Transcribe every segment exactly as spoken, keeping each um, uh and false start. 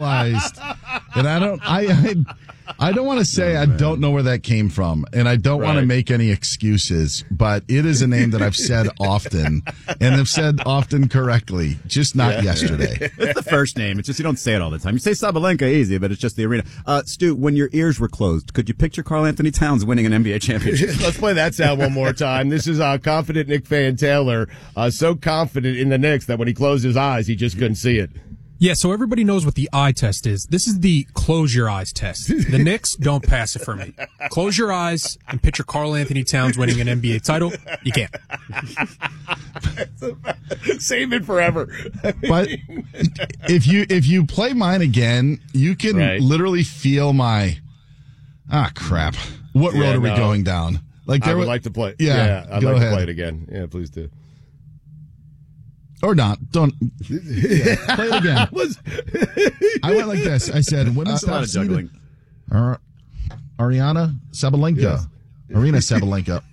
realized, and I don't, I, I, I don't want to say oh, I don't know where that came from, and I don't right. want to make any excuses, but it is a name that I've said often, and have said often correctly, just not yeah. yesterday. It's the first name. It's just you don't say it all the time. You say Sabalenka easy, but it's just the arena. Uh, Stu, when your ears were closed, could you picture Karl Anthony Towns winning an N B A championship? Let's play that sound one more time. This is uh, confident Knick fan Taylor, uh, so confident in the Knicks that when he closed his eyes, he just couldn't see it. Yeah, so everybody knows what the eye test is. This is the close your eyes test. The Knicks don't pass it for me. Close your eyes and picture Karl Anthony Towns winning an N B A title. You can't. Save it forever. But if you if you play mine again, you can right. literally feel my ah crap. What yeah, road are no. we going down? Like there I would was, like to play. Yeah, yeah I'd go like ahead. to play it again. Yeah, please do. Or not. Don't. Yeah, play it again. I went like this. I said, women's That's a lot of juggling. Uh, Ariana Sabalenka. Yes. Arena Sabalenka.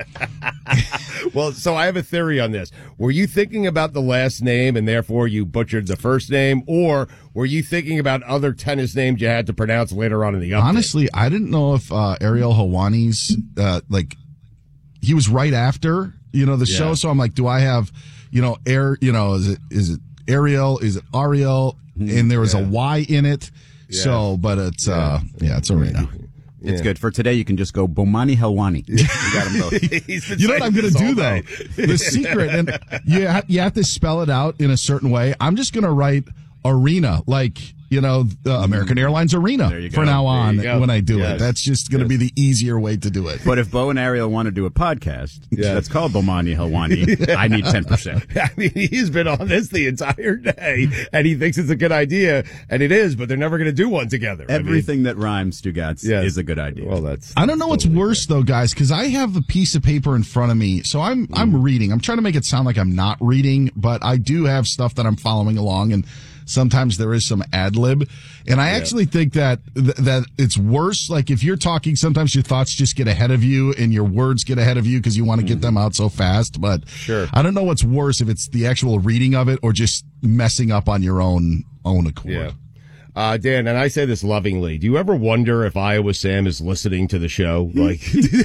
Well, so I have a theory on this. Were you thinking about the last name and therefore you butchered the first name, or were you thinking about other tennis names you had to pronounce later on in the update? Honestly, I didn't know if uh, Ariel Helwani's, uh, like, he was right after, you know, the yeah. show, so I'm like, do I have... You know, air. You know, is it is it Ariel? Is it Ariel? And there was yeah. a Y in it. Yeah. So, but it's yeah. uh, yeah, it's Arena. It's yeah. good for today. You can just go Bomani Helwani. You got them both. You know what I'm going to do though? The secret, and you have, you have to spell it out in a certain way. I'm just going to write Arena, like. You know, uh, American Airlines Arena for now on when I do yes. it. That's just going to yes. be the easier way to do it. But if Bo and Ariel want to do a podcast yes. that's called Bomani Helwani, I need ten percent. I mean, he's been on this the entire day, and he thinks it's a good idea, and it is, but they're never going to do one together. Everything I mean, that rhymes, Stugatz, yes. is a good idea. Well, that's. I don't know totally what's worse, right. though, guys, because I have a piece of paper in front of me, so I'm, mm. I'm reading. I'm trying to make it sound like I'm not reading, but I do have stuff that I'm following along, and sometimes there is some ad lib, and I yeah. actually think that th- that it's worse. Like if you're talking, sometimes your thoughts just get ahead of you, and your words get ahead of you because you want to get them out so fast. But sure. I don't know what's worse, if it's the actual reading of it or just messing up on your own own accord. Yeah. Uh, Dan, and I say this lovingly, do you ever wonder if Iowa Sam is listening to the show? Like,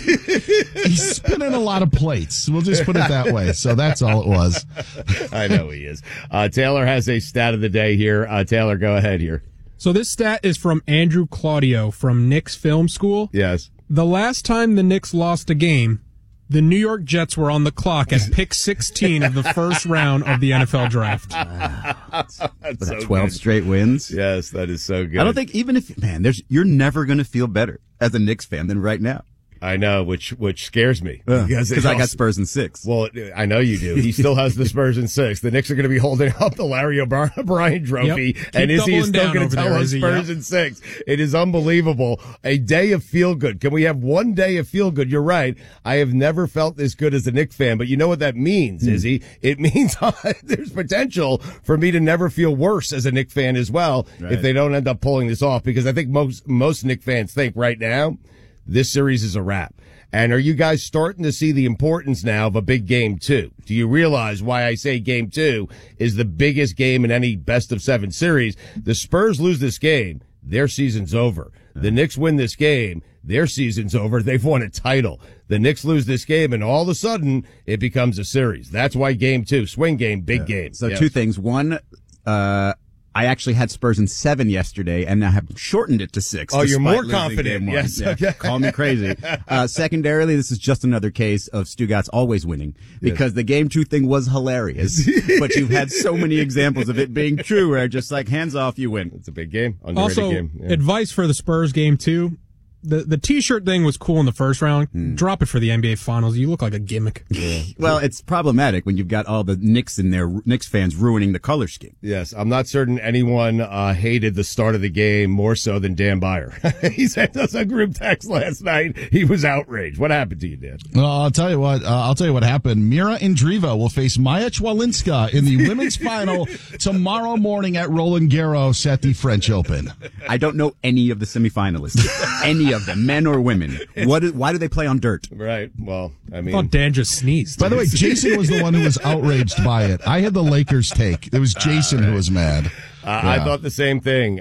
he's spinning a lot of plates. We'll just put it that way. So that's all it was. I know he is. Uh, Taylor has a stat of the day here. Uh, Taylor, go ahead here. So this stat is from Andrew Claudio from Knicks Film School. Yes. The last time the Knicks lost a game, the New York Jets were on the clock at pick sixteen of the first round of the N F L draft. Wow. That's so twelve good. Straight wins. Yes, that is so good. I don't think even if, man, there's, you're never going to feel better as a Knicks fan than right now. I know, which which scares me. Because uh, I got Spurs in six. Well, I know you do. He still has the Spurs in six. The Knicks are going to be holding up the Larry O'Brien trophy. Yep. And Izzy is still going to tell us Spurs yep. in six. It is unbelievable. A day of feel-good. Can we have one day of feel-good? You're right. I have never felt this good as a Knicks fan. But you know what that means, mm. Izzy? It means there's potential for me to never feel worse as a Knicks fan as well right. if they don't end up pulling this off. Because I think most, most Knicks fans think right now this series is a wrap. And are you guys starting to see the importance now of a big game two? Do you realize why I say game two is the biggest game in any best of seven series? The Spurs lose this game, their season's over. The Knicks win this game, their season's over. They've won a title. The Knicks lose this game, and all of a sudden, it becomes a series. That's why game two, swing game, big yeah. game. So yes. two things. One, uh, I actually had Spurs in seven yesterday, and now have shortened it to six. Oh, you're more confident. Yes. Yeah. Okay. Call me crazy. Uh, secondarily, this is just another case of Stugatz always winning, because yes. the game two thing was hilarious. But you've had so many examples of it being true where just like, hands off, you win. It's a big game. Underrated also, game. Yeah. advice for the Spurs game two. The the T-shirt thing was cool in the first round. Hmm. Drop it for the N B A Finals. You look like a gimmick. Yeah. Well, it's problematic when you've got all the Knicks in there, Knicks fans ruining the color scheme. Yes, I'm not certain anyone uh, hated the start of the game more so than Dan Byer. He sent us a group text last night. He was outraged. What happened to you, Dan? Well, I'll tell you what. Uh, I'll tell you what happened. Mira Andreeva will face Maya Chwalinska in the women's final tomorrow morning at Roland Garros at the French Open. I don't know any of the semifinalists. Any of them, men or women. What? Why do they play on dirt? Right. Well, I mean, I thought Dan just sneezed. By the way, Jason was the one who was outraged by it. I had the Lakers take. It was Jason uh, right. who was mad. Uh, yeah. I thought the same thing.